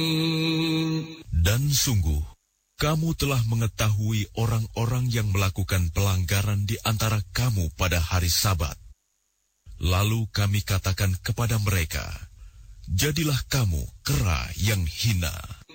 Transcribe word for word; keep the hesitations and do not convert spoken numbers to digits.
Dan sungguh, kamu telah mengetahui orang-orang yang melakukan pelanggaran di antara kamu pada hari Sabat. Lalu kami katakan kepada mereka, jadilah kamu kera yang hina.